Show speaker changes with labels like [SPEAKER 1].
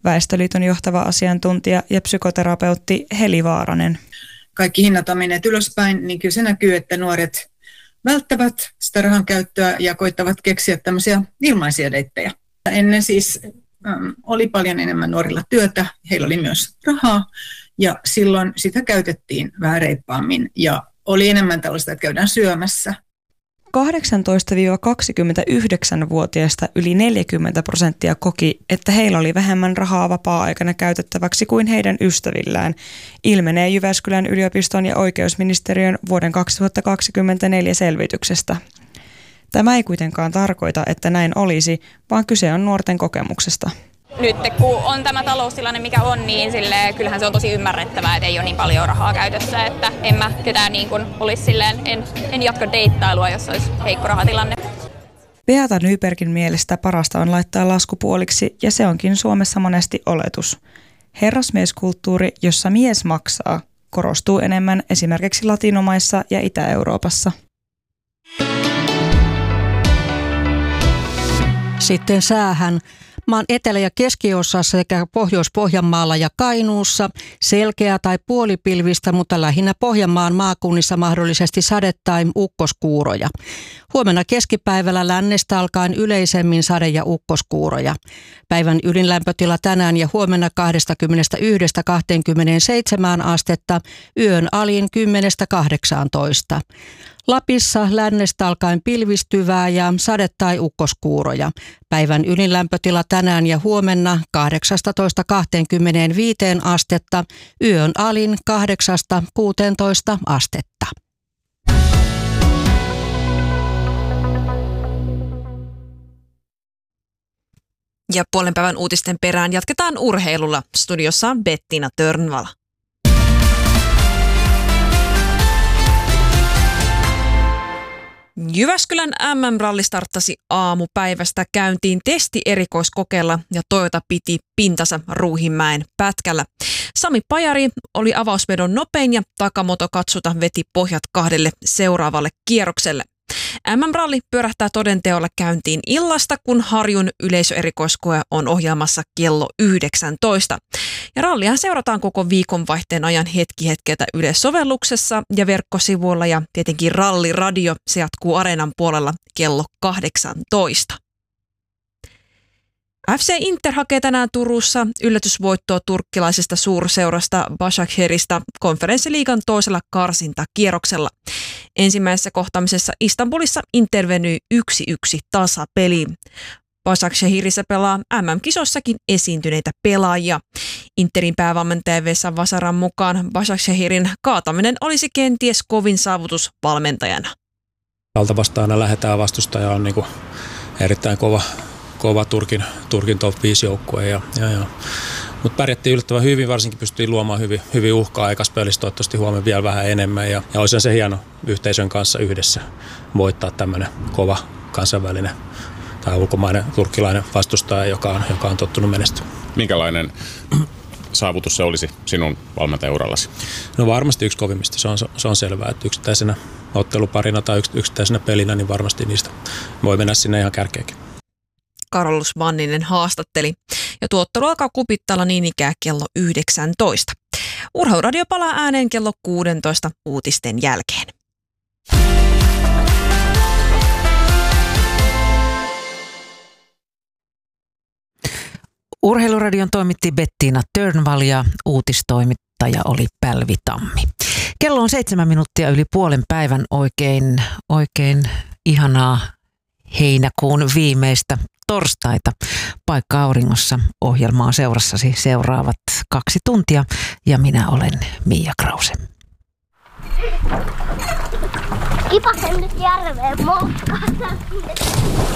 [SPEAKER 1] Väestöliiton johtava asiantuntija ja psykoterapeutti Heli Vaaranen.
[SPEAKER 2] Kaikki hinnat on menneet ylöspäin, niin kyllä se näkyy, että nuoret välttävät sitä rahan käyttöä ja koittavat keksiä tämmöisiä ilmaisia deittejä. Ennen siis oli paljon enemmän nuorilla työtä, heillä oli myös rahaa ja silloin sitä käytettiin vähän reippaammin ja oli enemmän tällaista, että käydään syömässä.
[SPEAKER 1] 18-29-vuotiaista yli 40% koki, että heillä oli vähemmän rahaa vapaa-aikana käytettäväksi kuin heidän ystävillään, ilmenee Jyväskylän yliopiston ja oikeusministeriön vuoden 2024 selvityksestä. Tämä ei kuitenkaan tarkoita, että näin olisi, vaan kyse on nuorten kokemuksesta.
[SPEAKER 3] Nyt kun on tämä taloustilanne mikä on, niin kyllähän se on tosi ymmärrettävää, että ei ole niin paljon rahaa käytössä, että en mä ketään niin kuin olisi silleen, en jatka deittailua, jos olisi heikko rahatilanne.
[SPEAKER 1] Beata Nybergin mielestä parasta on laittaa lasku puoliksi ja se onkin Suomessa monesti oletus. Herrasmieskulttuuri, jossa mies maksaa, korostuu enemmän esimerkiksi Latinomaissa ja Itä-Euroopassa.
[SPEAKER 4] Sitten säähän. Maan etelä- ja keskiosassa sekä Pohjois-Pohjanmaalla ja Kainuussa selkeä tai puolipilvistä, mutta lähinnä Pohjanmaan maakunnissa mahdollisesti sade- tai ukkoskuuroja. Huomenna keskipäivällä lännestä alkaen yleisemmin sade- ja ukkoskuuroja. Päivän ydinlämpötila tänään ja huomenna 21–27 astetta, yön alin 10–18. Lapissa lännestä alkaen pilvistyvää ja sade- tai ukkoskuuroja. Päivän ydinlämpötila tänään ja huomenna 18–25 astetta, yön alin 8–16 astetta.
[SPEAKER 5] Ja puolen päivän uutisten perään jatketaan urheilulla. Studiossa on Bettina Törnvala. Jyväskylän MM-ralli starttasi aamupäivästä käyntiin testierikoiskokeella ja Toyota piti pintansa Ruuhinmäen pätkällä. Sami Pajari oli avausvedon nopein ja Takamoto Katsuta veti pohjat kahdelle seuraavalle kierrokselle. MM-ralli pyörähtää todenteolla käyntiin illasta, kun Harjun yleisöerikoiskoe on ohjelmassa kello 19. Ja rallia seurataan koko viikonvaihteen ajan hetki hetkeltä Yle-sovelluksessa ja verkkosivuilla ja tietenkin ralliradio, se jatkuu Areenan puolella kello 18. FC Inter hakee tänään Turussa yllätysvoittoa turkkilaisesta suurseurasta Başakşehiristä konferenssiliigan toisella karsintakierroksella. Ensimmäisessä kohtaamisessa Istanbulissa Inter venyi 1-1 tasapeliin. Başakşehirissä pelaa MM-kisossakin esiintyneitä pelaajia. Interin päävalmentaja Vesa Vasaran mukaan Başakşehirin kaataminen olisi kenties kovin saavutus valmentajana.
[SPEAKER 6] Alta vastaan lähdetään, vastustaja on niin erittäin kova Turkin top 5 joukkue. Mutta pärjättiin yllättävän hyvin, varsinkin pystyttiin luomaan hyvin uhkaa aikaisemmin pelissä, toivottavasti huomenna vielä vähän enemmän. Ja olisi se hieno yhteisön kanssa yhdessä voittaa tämmöinen kova kansainvälinen tai ulkomainen turkkilainen vastustaja, joka on tottunut menestymään.
[SPEAKER 7] Minkälainen saavutus se olisi sinun valmentajaurallasi?
[SPEAKER 6] No varmasti yksi kovimmista, se on selvää, että yksittäisenä otteluparina tai yksittäisenä pelinä, niin varmasti niistä voi mennä sinne ihan kärkeenkin.
[SPEAKER 5] Carlos Vanninen haastatteli. Ja tuo ottelu alkaa Kupittalla niin ikään kello 19. Urheiluradio palaa ääneen kello 16 uutisten jälkeen.
[SPEAKER 4] Urheiluradion toimitti Bettina Törnval ja uutistoimittaja oli Pälvi Tammi. Kello on 7 minuuttia yli puolen päivän, oikein ihanaa heinäkuun viimeistä torstaita. Paikka auringossa ohjelmaa seurassasi seuraavat 2 tuntia ja minä olen Mia Krause.
[SPEAKER 8] Kipasen nyt järveen moukkaan.